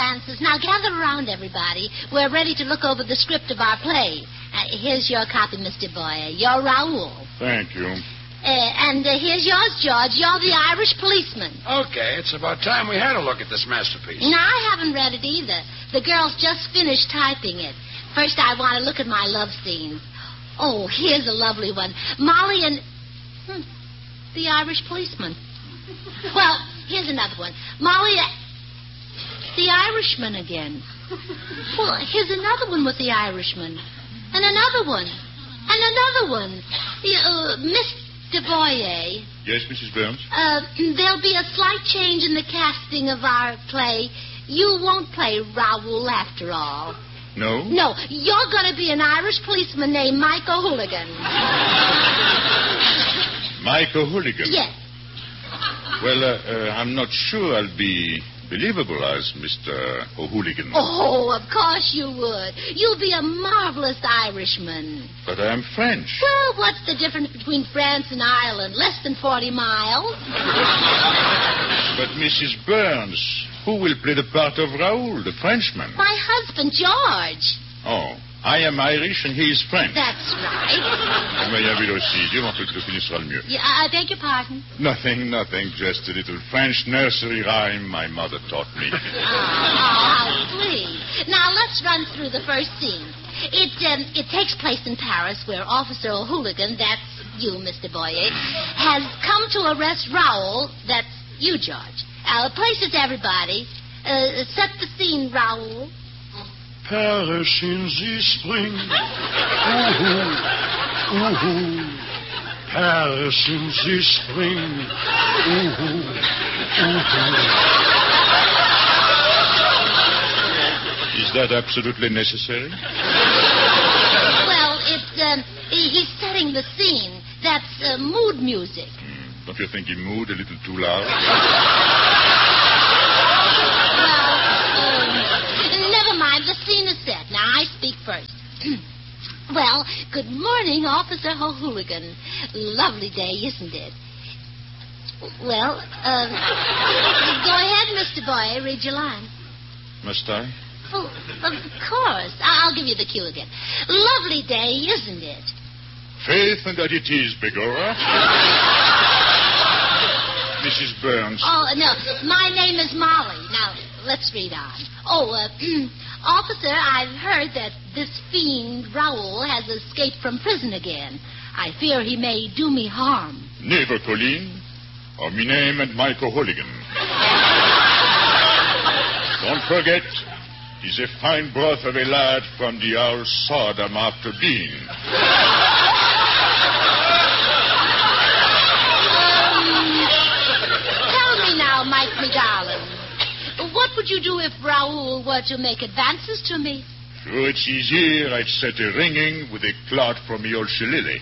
advances. Now gather around, everybody. We're ready to look over the script of our play. Here's your copy, Mr. Boyer. You're Raoul. Thank you. And here's yours, George. You're the Irish policeman. Okay, it's about time we had a look at this masterpiece. No, I haven't read it either. The girls just finished typing it. First, I want to look at my love scenes. Oh, here's a lovely one. Molly and... the Irish policeman. Well, here's another one. Molly... the Irishman again. Well, here's another one with the Irishman. And another one. And another one. Mr. Boyer. Yes, Mrs. Burns? There'll be a slight change in the casting of our play. You won't play Raoul after all. No? No, you're going to be an Irish policeman named Mike O'Hooligan. Mike O'Hooligan? Yes. Well, I'm not sure I'll be believable as Mr. O'Hooligan. Oh, of course you would. You'll be a marvelous Irishman. But I'm French. Well, what's the difference between France and Ireland? Less than 40 miles. But Mrs. Burns, who will play the part of Raoul, the Frenchman? My husband, George. Oh, I am Irish and he is French. That's right. Mais il y avait aussi. Dieu m'en fait que finissera le mieux. Yeah, I beg your pardon? Nothing. Just a little French nursery rhyme my mother taught me. Oh, please. Now, let's run through the first scene. It takes place in Paris where Officer O'Hooligan, that's you, Mr. Boyer, has come to arrest Raoul, that's you, George. Places everybody. Set the scene, Raoul. Paris in the spring. Ooh, ooh. Paris in the spring. Ooh, ooh. Is that absolutely necessary? Well, he's setting the scene. That's mood music. Don't you think he moved a little too loud? Never mind. The scene is set. Now, I speak first. Well, good morning, Officer O'Hooligan. Lovely day, isn't it? Well, go ahead, Mr. Boyer. Read your line. Must I? Oh, of course. I'll give you the cue again. Lovely day, isn't it? Faith, and that it is, Begorra. Mrs. Burns. Oh, no. My name is Molly. Now, let's read on. Oh, Officer, I've heard that this fiend, Raoul, has escaped from prison again. I fear he may do me harm. Never, Colleen. Me name and Mike O'Hooligan. Don't forget, he's a fine broth of a lad from the old Sodom after Dean. Tell me now, Mike, me darling. What would you do if Raoul were to make advances to me? Sure, it's easier. I'd set a ringing with a clot from the old shillelagh.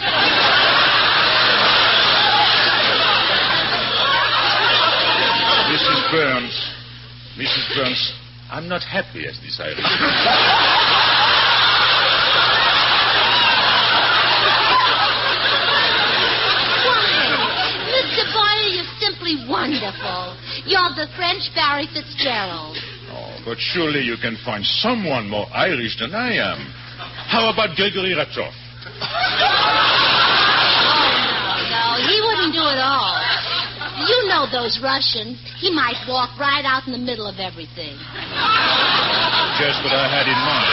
Mrs. Burns, I'm not happy as this Irish. Mr. Boyer, you're simply wonderful. You're the French Barry Fitzgerald. Oh, but surely you can find someone more Irish than I am. How about Gregory Ratoff? No, he wouldn't do it all. You know those Russians. He might walk right out in the middle of everything. Just what I had in mind.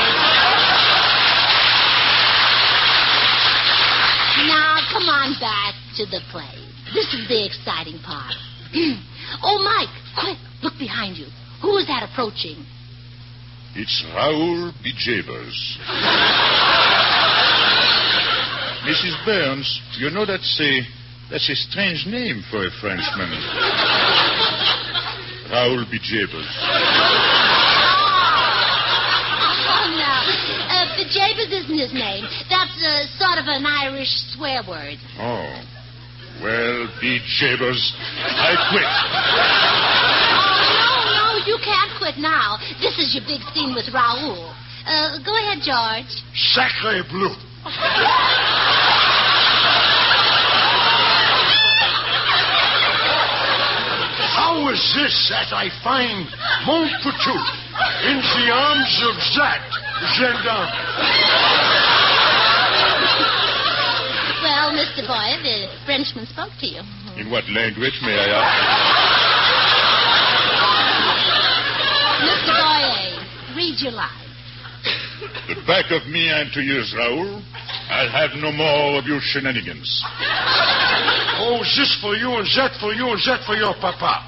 Now, come on back to the play. This is the exciting part. Oh, Mike, quick, look behind you. Who is that approaching? It's Raoul Bijabers. Mrs. Burns, you know that's a strange name for a Frenchman. Raoul Bijabers. Oh, no. Bijabers isn't his name. That's sort of an Irish swear word. Oh. Well, Bijabers, I quit. Oh, no, you can't quit now. This is your big scene with Raoul. Go ahead, George. Sacre bleu. How is this that I find Montpetut in the arms of that gendarme? Well, Mr. Boyer, the Frenchman spoke to you. In what language, may I ask? Mr. Boyer, read your line. The back of me and to yours, Raoul. I'll have no more of your shenanigans. Oh, this for you and that for you and that for your papa.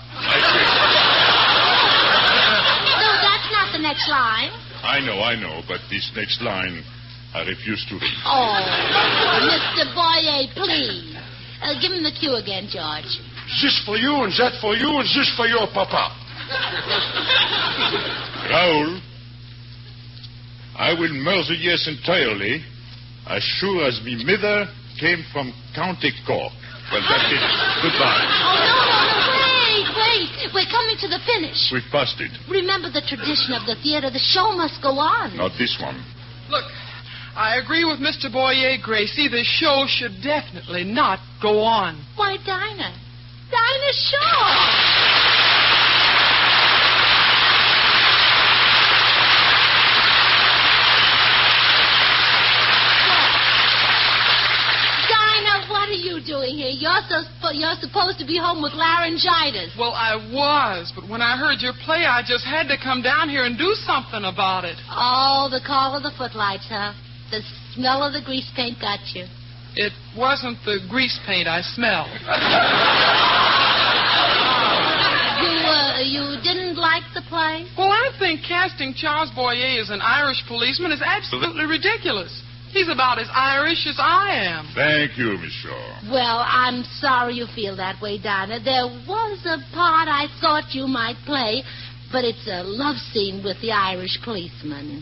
No, that's not the next line. I know, but this next line, I refuse to read. Oh, Mr. Boyer, please. Give him the cue again, George. This for you and that for you and this for your papa. Raoul, I will murder yes entirely, as sure as me mother came from County Cork. Well, that's it. Goodbye. Oh, no, wait. We're coming to the finish. We've passed it. Remember the tradition of the theater. The show must go on. Not this one. Look, I agree with Mr. Boyer, Gracie. The show should definitely not go on. Why, Dinah? Dinah Shaw! What are you doing here? You're supposed to be home with laryngitis. Well, I was, but when I heard your play, I just had to come down here and do something about it. Oh, the call of the footlights, huh? The smell of the grease paint got you. It wasn't the grease paint I smelled. You didn't like the play? Well, I think casting Charles Boyer as an Irish policeman is absolutely ridiculous. He's about as Irish as I am. Thank you, Miss Shaw. Well, I'm sorry you feel that way, Dinah. There was a part I thought you might play, but it's a love scene with the Irish policeman.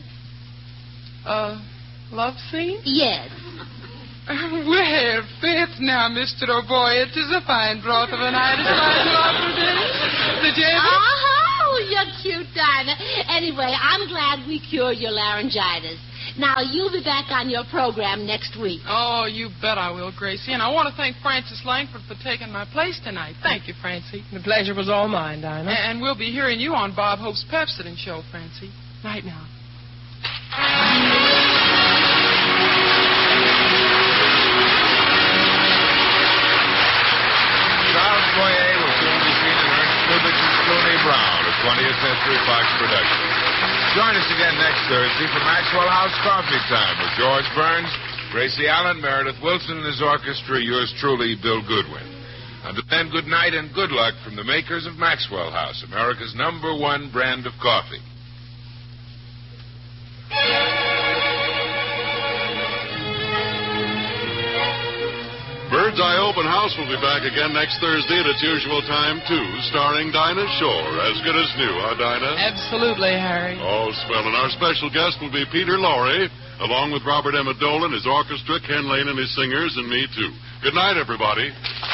Love scene? Yes. Well, faith now, Mr. O'Boy, it is a fine broth of an Irish opera day. The David? Oh, you're cute, Dinah. Anyway, I'm glad we cured your laryngitis. Now, you'll be back on your program next week. Oh, you bet I will, Gracie. And I want to thank Francis Langford for taking my place tonight. Thank you, Francie. The pleasure was all mine, Dinah. And we'll be hearing you on Bob Hope's Pepsodent show, Francie. Night now. Charles Boyer will soon be seen in Ernst Lubitsch's Clooney Brown, a 20th Century Fox production. Join us again next Thursday for Maxwell House Coffee Time with George Burns, Gracie Allen, Meredith Wilson, and his orchestra, yours truly, Bill Goodwin. Until then, good night and good luck from the makers of Maxwell House, America's #1 brand of coffee. Bird's Eye Open House will be back again next Thursday at its usual time, too, starring Dinah Shore. As good as new, huh, Dinah? Absolutely, Harry. Oh, swell. And our special guest will be Peter Lorre, along with Robert Emmett Dolan, his orchestra, Ken Lane and his singers, and me, too. Good night, everybody.